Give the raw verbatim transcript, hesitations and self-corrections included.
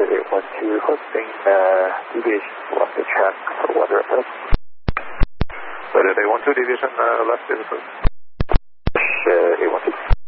eight one two, hosting uh, deviation left to check for weather at risk. Flight eight one two, deviation uh, left is approved.